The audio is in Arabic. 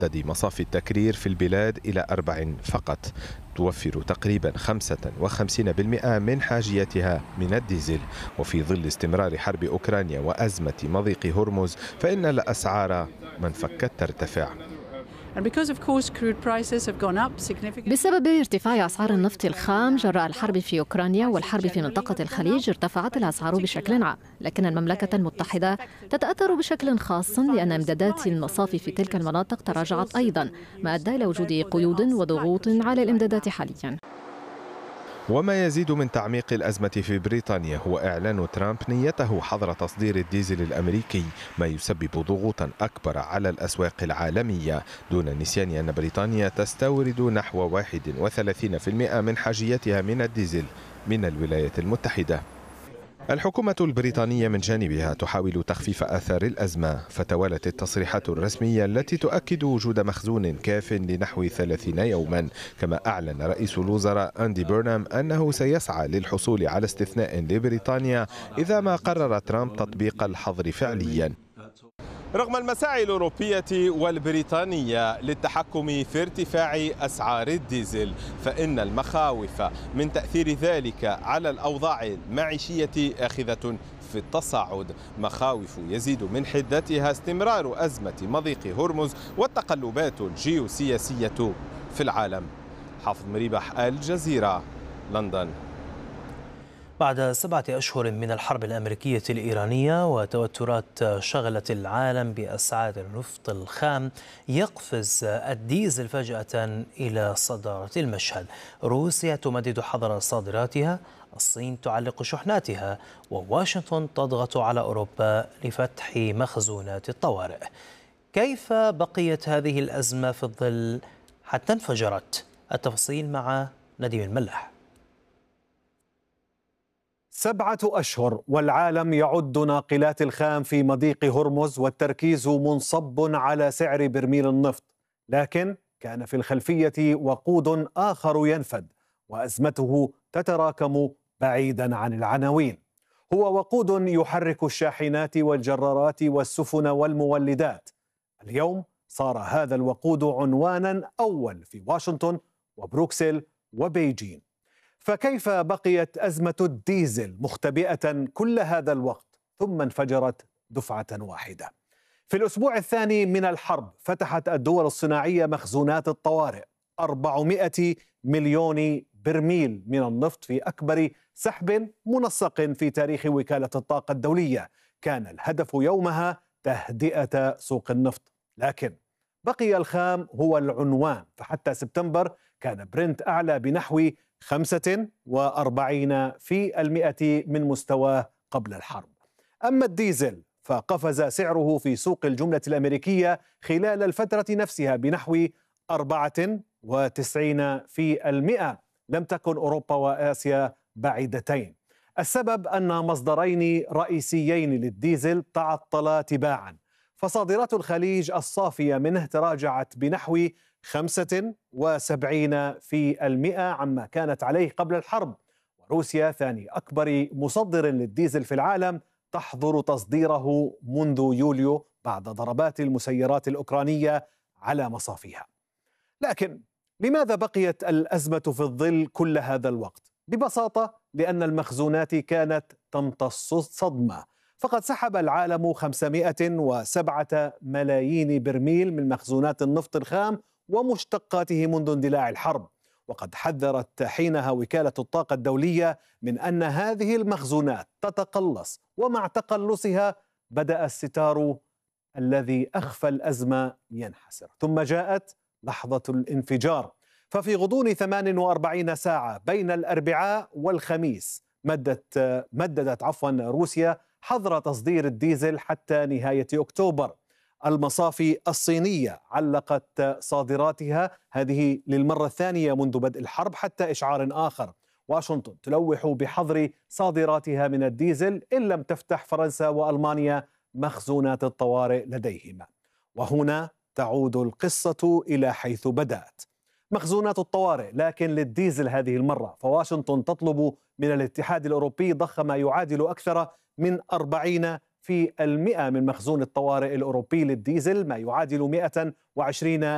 عدد مصافي التكرير في البلاد إلى 4 فقط، توفر تقريبا 55% من حاجيتها من الديزل. وفي ظل استمرار حرب أوكرانيا وأزمة مضيق هرمز فإن الأسعار ما انفكت ترتفع. بسبب ارتفاع أسعار النفط الخام جراء الحرب في أوكرانيا والحرب في منطقة الخليج ارتفعت الأسعار بشكل عام، لكن المملكة المتحدة تتأثر بشكل خاص لأن إمدادات المصافي في تلك المناطق تراجعت أيضا، ما أدى إلى وجود قيود وضغوط على الإمدادات حاليا. وما يزيد من تعميق الأزمة في بريطانيا هو إعلان ترامب نيته حظر تصدير الديزل الأمريكي، ما يسبب ضغوطا أكبر على الأسواق العالمية، دون النسيان أن بريطانيا تستورد نحو 31% من حاجيتها من الديزل من الولايات المتحدة. الحكومة البريطانية من جانبها تحاول تخفيف آثار الأزمة، فتوالت التصريحات الرسمية التي تؤكد وجود مخزون كاف لنحو 30 يوما. كما أعلن رئيس الوزراء أندي بيرنام أنه سيسعى للحصول على استثناء لبريطانيا إذا ما قرر ترامب تطبيق الحظر فعليا. رغم المساعي الأوروبية والبريطانية للتحكم في ارتفاع أسعار الديزل، فإن المخاوف من تأثير ذلك على الأوضاع المعيشية آخذة في التصاعد، مخاوف يزيد من حدتها استمرار أزمة مضيق هرمز والتقلبات الجيوسياسية في العالم. حافظ مريبح، الجزيرة، لندن. بعد 7 أشهر من الحرب الأمريكية الإيرانية وتوترات شغلت العالم بأسعار النفط الخام، يقفز الديزل فجأة إلى صدارة المشهد. روسيا تمدد حظر صادراتها، الصين تعلق شحناتها، وواشنطن تضغط على أوروبا لفتح مخزونات الطوارئ. كيف بقيت هذه الأزمة في الظل حتى انفجرت؟ التفاصيل مع نديم الملاح. 7 أشهر والعالم يعد ناقلات الخام في مضيق هرمز، والتركيز منصب على سعر برميل النفط، لكن كان في الخلفية وقود آخر ينفد وأزمته تتراكم بعيدا عن العناوين. هو وقود يحرك الشاحنات والجرارات والسفن والمولدات. اليوم صار هذا الوقود عنوانا أول في واشنطن وبروكسل وبيجين. فكيف بقيت أزمة الديزل مختبئة كل هذا الوقت ثم انفجرت دفعة واحدة؟ في الأسبوع الثاني من الحرب فتحت الدول الصناعية مخزونات الطوارئ، 400 مليون برميل من النفط في أكبر سحب منسق في تاريخ وكالة الطاقة الدولية. كان الهدف يومها تهدئة سوق النفط، لكن بقي الخام هو العنوان. فحتى سبتمبر كان برنت أعلى بنحو 45% من مستواه قبل الحرب. أما الديزل فقفز سعره في سوق الجملة الأمريكية خلال الفترة نفسها بنحو 94%. لم تكن أوروبا وآسيا بعيدتين. السبب أن مصدرين رئيسيين للديزل تعطلا تباعا، فصادرات الخليج الصافية منه تراجعت بنحو 75% عما كانت عليه قبل الحرب، وروسيا ثاني أكبر مصدر للديزل في العالم تحظر تصديره منذ يوليو بعد ضربات المسيرات الأوكرانية على مصافيها. لكن لماذا بقيت الأزمة في الظل كل هذا الوقت؟ ببساطة لأن المخزونات كانت تمتص الصدمة. فقد سحب العالم 507 ملايين برميل من مخزونات النفط الخام ومشتقاته منذ اندلاع الحرب، وقد حذرت حينها وكالة الطاقة الدولية من أن هذه المخزونات تتقلص، ومع تقلصها بدأ الستار الذي أخفى الأزمة ينحسر. ثم جاءت لحظة الانفجار، ففي غضون 48 ساعة بين الأربعاء والخميس مددت روسيا حظر تصدير الديزل حتى نهاية أكتوبر. المصافي الصينية علقت صادراتها هذه للمرة الثانية منذ بدء الحرب حتى إشعار آخر. واشنطن تلوح بحظر صادراتها من الديزل إن لم تفتح فرنسا وألمانيا مخزونات الطوارئ لديهما. وهنا تعود القصة إلى حيث بدأت، مخزونات الطوارئ، لكن للديزل هذه المرة. فواشنطن تطلب من الاتحاد الأوروبي ضخ ما يعادل أكثر من 40% من مخزون الطوارئ الأوروبي للديزل، ما يعادل 120